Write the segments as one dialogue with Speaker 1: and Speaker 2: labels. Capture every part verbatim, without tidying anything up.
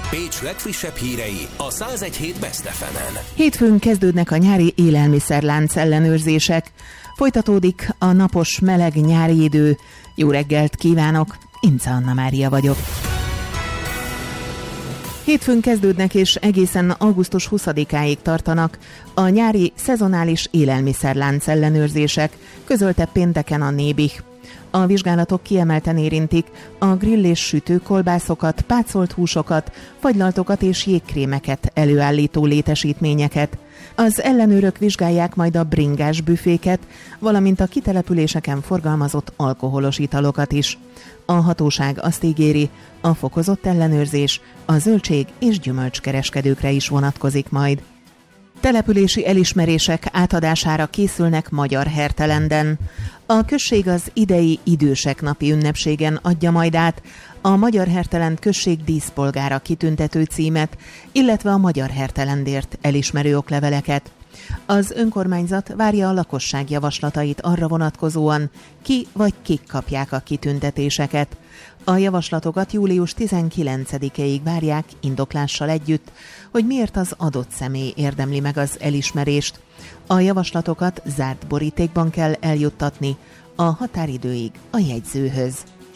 Speaker 1: Pécs legfrissebb hírei a száz egy hét Best ef emen.
Speaker 2: Hétfőn kezdődnek a nyári élelmiszerlánc ellenőrzések. Folytatódik a napos, meleg nyári idő. Jó reggelt kívánok, Ince Anna Mária vagyok. Hétfőn kezdődnek és egészen augusztus huszadikáig tartanak a nyári szezonális élelmiszerlánc ellenőrzések, közölte pénteken a Nébih. A vizsgálatok kiemelten érintik a grill és sütőkolbászokat, pácolt húsokat, fagylaltokat és jégkrémeket előállító létesítményeket. Az ellenőrök vizsgálják majd a bringás büféket, valamint a kitelepüléseken forgalmazott alkoholos italokat is. A hatóság azt ígéri, a fokozott ellenőrzés a zöldség- és gyümölcskereskedőkre is vonatkozik majd. Települési elismerések átadására készülnek Magyarhertelenden. A község az idei idősek napi ünnepségen adja majd át a Magyarhertelend község díszpolgára kitüntető címet, illetve a Magyarhertelendért elismerő okleveleket. Az önkormányzat várja a lakosság javaslatait arra vonatkozóan, ki vagy kik kapják a kitüntetéseket. A javaslatokat július tizenkilencedikéig várják indoklással együtt, hogy miért az adott személy érdemli meg az elismerést. A javaslatokat zárt borítékban kell eljuttatni a határidőig a jegyzőhöz.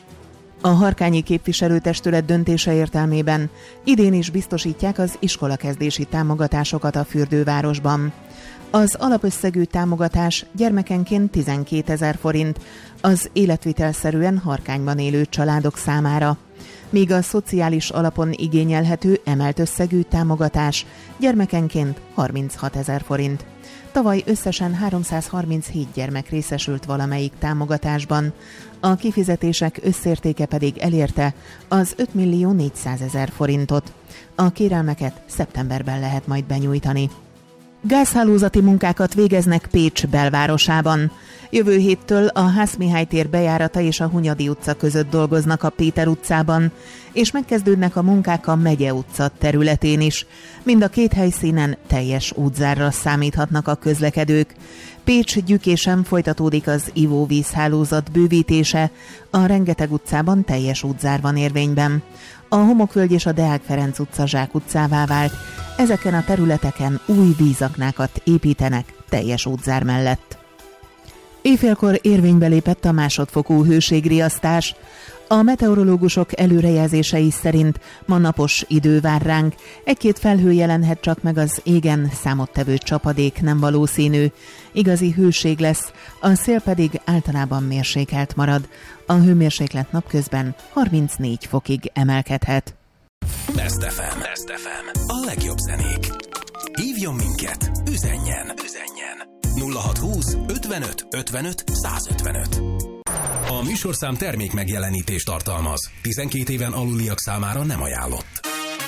Speaker 2: A Harkányi képviselőtestület döntése értelmében idén is biztosítják az iskolakezdési támogatásokat a fürdővárosban. Az alapösszegű támogatás gyermekenként tizenkétezer forint az életvitelszerűen Harkányban élő családok számára, míg a szociális alapon igényelhető emelt összegű támogatás gyermekenként harminchatezer forint. Tavaly összesen háromszázharminchét gyermek részesült valamelyik támogatásban, a kifizetések összértéke pedig elérte az ötmillió négyszázezer forintot. A kérelmeket szeptemberben lehet majd benyújtani. Gázhálózati munkákat végeznek Pécs belvárosában. Jövő héttől a Ház-Mihály tér bejárata és a Hunyadi utca között dolgoznak a Péter utcában, és megkezdődnek a munkák a Megye utca területén is. Mind a két helyszínen teljes útzárra számíthatnak a közlekedők. Pécs Gyükésen folytatódik az ivóvízhálózat bővítése, a Rengeteg utcában teljes útzár van érvényben. A Homokvölgy és a Deák Ferenc utca zsákutcává vált, ezeken a területeken új vízaknákat építenek teljes útzár mellett. Éjfélkor érvénybe lépett a másodfokú hőségriasztás. A meteorológusok előrejelzései szerint ma napos idő vár ránk, egy-két felhő jelenhet csak meg az égen, számottevő csapadék nem valószínű. Igazi hőség lesz, a szél pedig általában mérsékelt marad. A hőmérséklet napközben harmincnégy fokig emelkedhet.
Speaker 1: Best ef em. Best ef em. A legjobb zenék. Hívjon minket, üzenjen, üzenjen. nulla hatszázhúsz ötvenöt ötvenöt százötvenöt. A műsorszám termék megjelenítést tartalmaz. tizenkét éven aluliak számára nem ajánlott.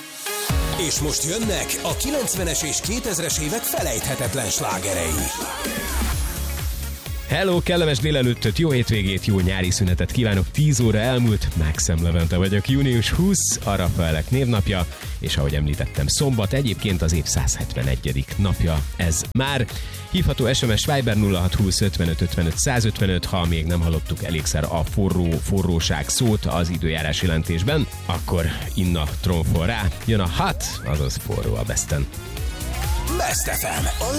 Speaker 1: És most jönnek a kilencvenes és kétezres évek felejthetetlen slágerei.
Speaker 3: Hello, kellemes délelőttöt, jó hétvégét, jó nyári szünetet kívánok. tíz óra elmúlt, Maxem Levente vagyok, június huszadika, a Rafaelek névnapja, és ahogy említettem, szombat, egyébként az év száz hetvenegyedik napja ez már. Hívható es em es Viber nulla hatszázhúsz ötvenöt ötvenöt százötvenöt, ha még nem hallottuk elégszer a forró, forróság szót az időjárás jelentésben, akkor Inna trónfol rá, jön a hat, azaz forró a Besten.
Speaker 1: Best ef em.